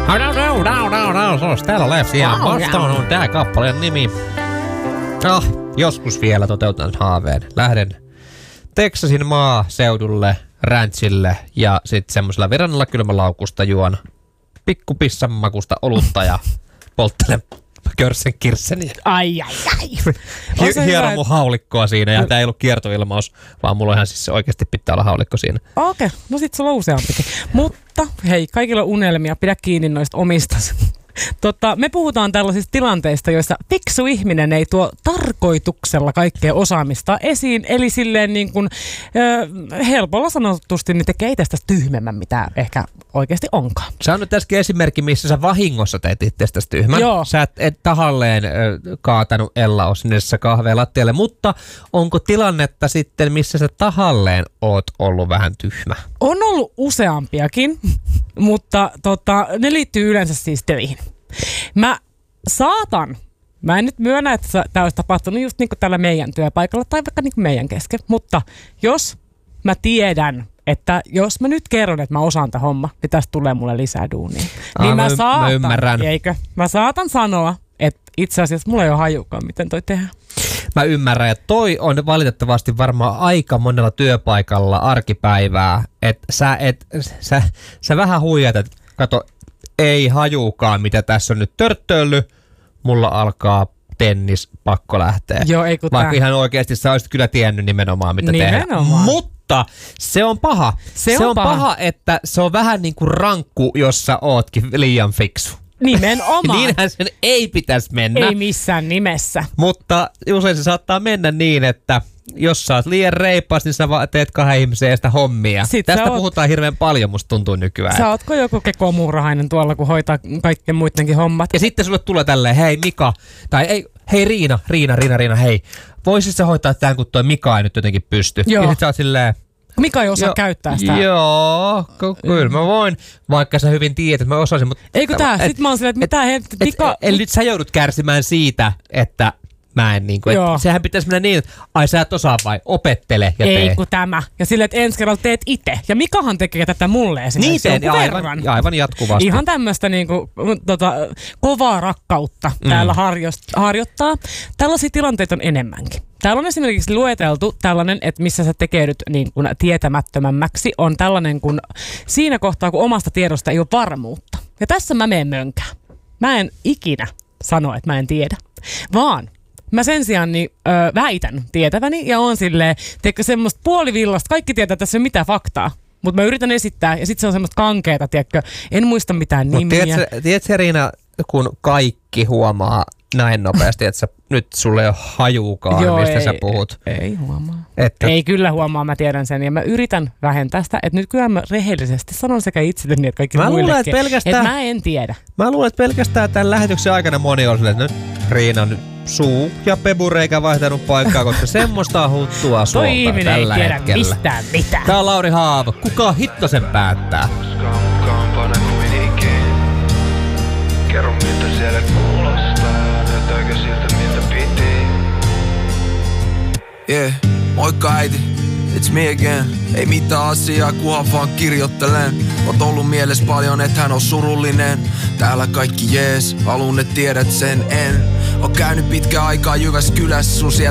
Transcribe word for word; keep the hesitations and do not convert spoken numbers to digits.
Se on Stella Lefts ja vastaan on tää kappaleen nimi. Ah, joskus vielä toteutan haaveen. Lähden Texasin maaseudulle, ranchille ja sitten semmoisella verrannalla kylmälaukusta juon pikkupissan makusta olutta ja polttelen körssen kirsseni. Ai, ai, ai. Hi- Hieron mun haulikkoa siinä ja tää ei ollut kiertoilmaus, vaan mulla ihan siis oikeasti pitää olla haulikko siinä. Okei, okay. No sit sulla on useampikin. Mutta hei, kaikilla on unelmia, pidä kiinni noista omista. Tota, me puhutaan tällaisista tilanteista, joissa fiksu ihminen ei tuo tarkoituksella kaikkea osaamista esiin, eli silleen niin kuin ö, helpolla sanotusti niin tekee itsestä tyhmemmän, mitä ehkä oikeasti onkaan. Sä on nyt äsken esimerkki, missä sä vahingossa teet itsestäsi tyhmän. Joo. Sä et, et tahalleen ö, kaatanut Ella Ossinessa kahveen lattialle, mutta onko tilannetta sitten, missä sä tahalleen oot ollut vähän tyhmä? On ollut useampiakin, mutta tota, ne liittyy yleensä siis töihin. Mä saatan, mä en nyt myönnä, että tämä olisi tapahtunut just niin kuin tällä meidän työpaikalla tai vaikka niin kuin meidän kesken, mutta jos mä tiedän, että jos mä nyt kerron, että mä osaan tämän homma, niin tästä tulee mulle lisää duunia. Aa, niin mä, mä, saatan, mä ymmärrän. Eikö? Mä saatan sanoa, että itse asiassa mulla ei ole hajukaan, miten toi tehdään. Mä ymmärrän, ja toi on valitettavasti varmaan aika monella työpaikalla arkipäivää, että sä, et, sä, sä vähän huijat, että kato, ei hajuukaan, mitä tässä on nyt törttöillyt, mulla alkaa tennis, pakko lähteä. Joo, ei Vaikka tää. Ihan oikeasti sä olisit kyllä tiennyt nimenomaan, mitä nimenomaan. tehdään. Mutta se on paha. Se, se on, on paha. paha, että se on vähän niin kuin rankku, jos sä ootkin liian fiksu. Nimenomaan. Niinhän sen ei pitäisi mennä. Ei missään nimessä. Mutta usein se saattaa mennä niin, että jos sä oot liian reipas, niin sä teet kahden ihmisen edestä hommia. Sit Tästä oot, puhutaan hirveän paljon, musta tuntuu nykyään. Sä ootko joku kekomuurahainen tuolla, kun hoitaa kaikkien muidenkin hommat? Ja sitten sulle tulee tälleen, hei Mika, tai ei, hei Riina, Riina, Riina, Riina, hei. Voisit sä hoitaa tämän, kun toi Mika ei nyt jotenkin pysty? Joo. Ja sit sä oot silleen... Mika ei osaa jo, käyttää sitä. Joo, kyllä mä voin, vaikka sä hyvin tiedät, että mä osaisin. Mutta eikö tää? Et, Sitten mä oon silleen, että mitä he... Mika... Eli nyt sä joudut kärsimään siitä, että mä en niinku, että sehän pitäisi mennä niin, että ai sä et osaa vai, opettele ja tee. Ei kun tämä. Ja silleen, että ensi kerralla teet itse. Ja Mikahan tekee tätä mulle esimerkiksi. Niin teen, aivan, aivan jatkuvasti. Ihan tämmöistä niinku, tota, kovaa rakkautta mm. täällä harjost, harjoittaa. Tällaisia tilanteita on enemmänkin. Täällä on esimerkiksi lueteltu tällainen, että missä sä tekeydyt niin kuin tietämättömämmäksi, on tällainen, kun siinä kohtaa, kun omasta tiedosta ei ole varmuutta. Ja tässä mä menen mönkään. Mä en ikinä sano, että mä en tiedä, vaan mä sen sijaan niin, ö, väitän tietäväni ja on silleen, teekö semmoista puolivillasta, kaikki tietää, että tässä ei ole mitään faktaa. Mutta mä yritän esittää ja sitten se on semmoista kankeeta, tiedätkö, en muista mitään Mut nimiä. Tiedätkö, tiedätkö Riina, kun kaikki huomaa näin nopeasti, että sä, nyt sulle ei ole hajuukaan, Joo, mistä ei, sä puhut. Ei, ei huomaa. Että... Ei kyllä huomaa, mä tiedän sen. Ja mä yritän vähentää sitä, että nyt kyllä mä rehellisesti sanon sekä itselleni että kaikki mä muillekin, luulen, että, pelkästään... että mä en tiedä. Mä luulen, että pelkästään tämän lähetyksen aikana moni on silleen, että nyt Riinan suu ja pebureikä vaihtanut paikkaa, koska semmoista huttua suolta tällä ei hetkellä. mistään mitään. Tää on Lauri Haava. Kuka hitto sen päättää? Kerro miltä siellä kuulostaa, näyttääkö siltä miltä piti. Yeah, moikka äiti, it's me again. Ei mitään asiaa, kunhan vaan kirjoittelen. Oot ollut mielessä paljon, et hän on surullinen. Täällä kaikki jees, halun et tiedät sen en. Oon käynyt pitkään aikaa Jyväskylässä, sun sieltä